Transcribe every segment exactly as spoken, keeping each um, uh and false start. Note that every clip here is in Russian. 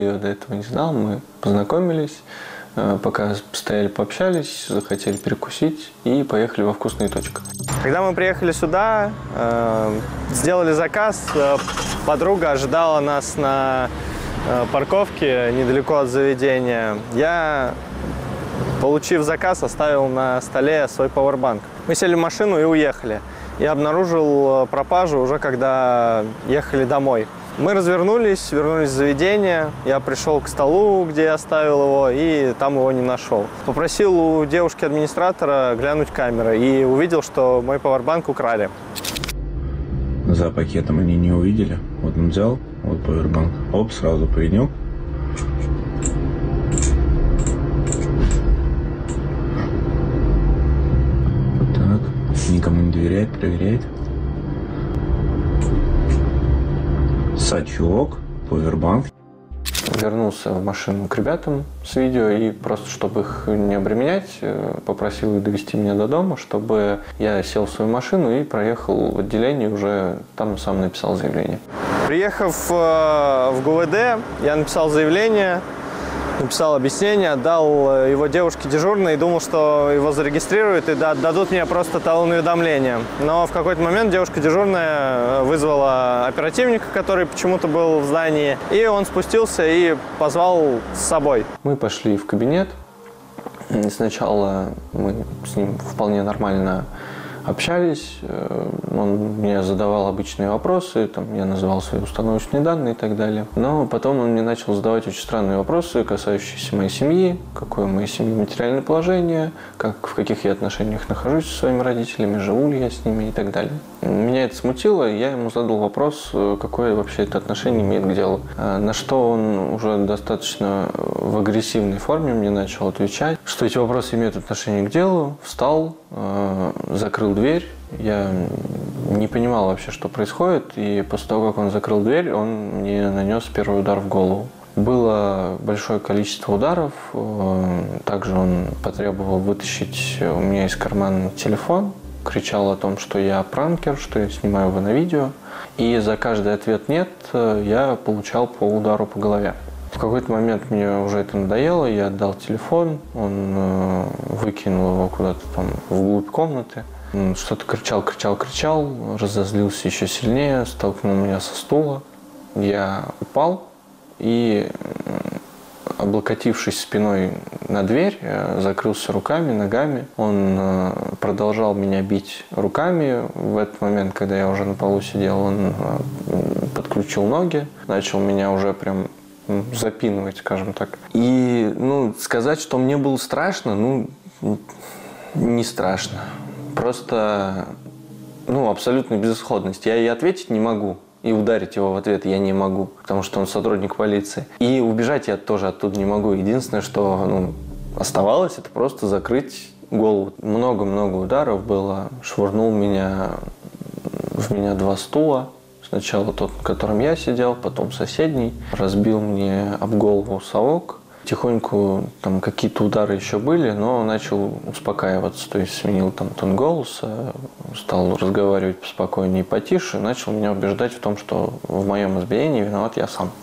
Ее до этого не знал, мы познакомились, пока стояли, пообщались, захотели перекусить и поехали во вкусную точку. Когда мы приехали сюда, сделали заказ, подруга ожидала нас на парковке недалеко от заведения. Я, получив заказ, оставил на столе свой пауэрбанк. Мы сели в машину и уехали. Я обнаружил пропажу уже когда ехали домой. Мы развернулись, вернулись в заведение. Я пришел к столу, где я оставил его, и там его не нашел. Попросил у девушки-администратора глянуть камеры и увидел, что мой пауэрбанк украли. За пакетом они не увидели. Вот он взял, вот пауэрбанк, оп, сразу принял. Так, никому не доверяет, проверяет. Сачок, пауэрбанк. Вернулся в машину к ребятам с видео и просто, чтобы их не обременять, попросил их довести меня до дома, чтобы я сел в свою машину и проехал в отделение, уже там сам написал заявление. Приехав в ГУВД, я написал заявление, написал объяснение, отдал его девушке дежурной и думал, что его зарегистрируют и дадут мне просто талон-уведомление. Но в какой-то момент девушка дежурная вызвала оперативника, который почему-то был в здании, и он спустился и позвал с собой. Мы пошли в кабинет. Сначала мы с ним вполне нормально общались, он мне задавал обычные вопросы, там, я называл свои установочные данные и так далее. Но потом он мне начал задавать очень странные вопросы, касающиеся моей семьи, какое у моей семьи материальное положение, как, в каких я отношениях нахожусь со своими родителями, живу ли я с ними и так далее. Меня это смутило, и я ему задал вопрос, какое вообще это отношение имеет к делу. На что он уже достаточно в агрессивной форме мне начал отвечать, что эти вопросы имеют отношение к делу, встал, закрыл дверь. Я не понимал вообще, что происходит, и после того, как он закрыл дверь, он мне нанес первый удар в голову. Было большое количество ударов, также он потребовал вытащить у меня из кармана телефон, кричал о том, что я пранкер, что я снимаю его на видео, и за каждый ответ «нет» я получал по удару по голове. В какой-то момент мне уже это надоело, я отдал телефон, он выкинул его куда-то там вглубь комнаты. Что-то кричал, кричал, кричал, разозлился еще сильнее, столкнул меня со стула. Я упал и, облокотившись спиной на дверь, закрылся руками, ногами. Он продолжал меня бить руками. В этот момент, когда я уже на полу сидел, он подключил ноги, начал меня уже прям запинывать, скажем так. И, ну, сказать, что мне было страшно, ну, не страшно. Просто, ну, абсолютная безысходность. Я и ответить не могу, и ударить его в ответ я не могу, потому что он сотрудник полиции. И убежать я тоже оттуда не могу. Единственное, что, ну, оставалось, это просто закрыть голову. Много-много ударов было. Швырнул меня, в меня два стула. Сначала тот, на котором я сидел, потом соседний. Разбил мне об голову совок. Тихоньку там какие-то удары еще были, но начал успокаиваться. То есть сменил там тон голоса, стал разговаривать поспокойнее и потише. Начал меня убеждать в том, что в моем избиении виноват я сам.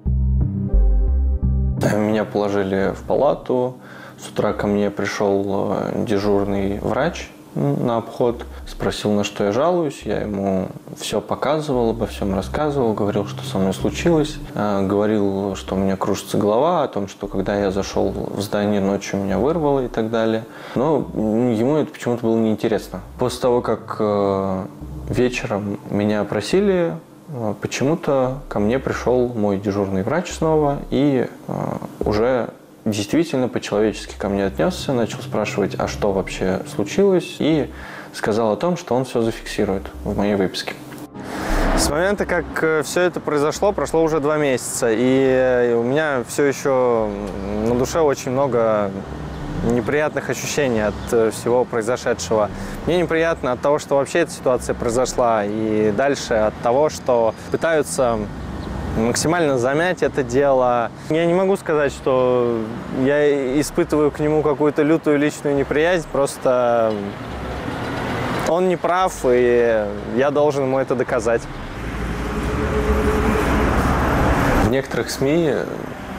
Меня положили в палату. С утра ко мне пришел дежурный врач на обход, спросил, на что я жалуюсь. Я ему все показывал, обо всем рассказывал, говорил, что со мной случилось. Говорил, что у меня кружится голова, о том, что когда я зашел в здание ночью, меня вырвало и так далее. Но ему это почему-то было неинтересно. После того, как вечером меня опросили, почему-то ко мне пришел мой дежурный врач снова и уже действительно по-человечески ко мне отнесся, начал спрашивать, а что вообще случилось, и сказал о том, что он все зафиксирует в моей выписке. С момента, как все это произошло, прошло уже два месяца, и у меня все еще на душе очень много неприятных ощущений от всего произошедшего. Мне неприятно от того, что вообще эта ситуация произошла, и дальше от того, что пытаются максимально замять это дело. Я не могу сказать, что я испытываю к нему какую-то лютую личную неприязнь, просто он не прав, и я должен ему это доказать. В некоторых СМИ